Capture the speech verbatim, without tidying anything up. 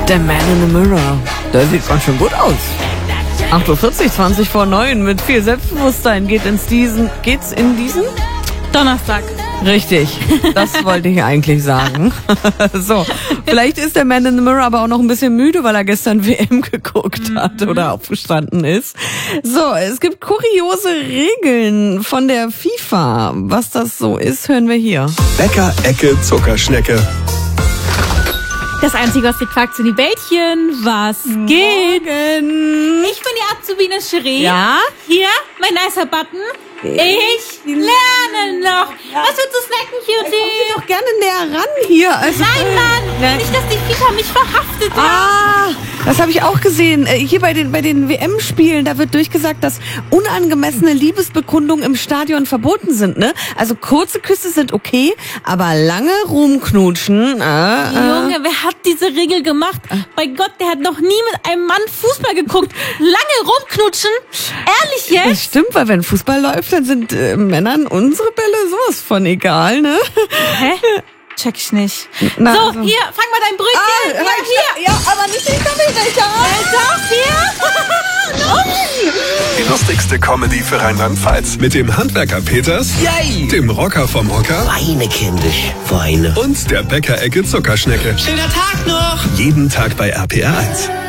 Der Man in the Mirror. Der sieht ganz schön gut aus. acht Uhr vierzig, zwanzig vor neun mit viel Selbstbewusstsein geht ins diesen, geht's in diesen? Donnerstag. Richtig, das wollte ich eigentlich sagen. So, vielleicht ist der Man in the Mirror aber auch noch ein bisschen müde, weil er gestern W M geguckt hat oder aufgestanden ist. So, es gibt kuriose Regeln von der FIFA. Was das so ist, hören wir hier. Bäcker, Ecke, Zuckerschnecke. Das Einzige, was ihr fragt, sind die Bällchen. Was geht? Morgen. Ich bin die Azubine Cherie. Ja? Hier, mein nicer Button. Ich lerne noch. Was willst du snacken, Cutie? Ich doch gerne näher ran hier. Also, Nein, Mann. Nein. Nicht, dass die FIFA mich verhaftet hat. Ah, das habe ich auch gesehen. Äh, Hier bei den, bei den W M-Spielen, da wird durchgesagt, dass unangemessene Liebesbekundungen im Stadion verboten sind, ne? Also kurze Küsse sind okay, aber lange rumknutschen, äh, äh. Junge, wer hat diese Regel gemacht? Bei Gott, der hat noch nie mit einem Mann Fußball geguckt. Lange rumknutschen? Ehrlich Das jetzt? stimmt, weil wenn Fußball läuft, dann sind äh, Männern unsere Bälle sowas von egal, ne? Hä? Check ich nicht. Na, so, also. hier, fang mal dein Brötchen. Ah, ja, halt, hier. Ja, aber nicht den Kaffeebecher. Äh, doch, hier. Die lustigste Comedy für Rheinland-Pfalz. Mit dem Handwerker Peters, Yay! dem Rocker vom Hocker Weine, kindisch, weine. und der Bäcker-Ecke Zuckerschnecke. Schöner Tag noch! Jeden Tag bei R P R eins.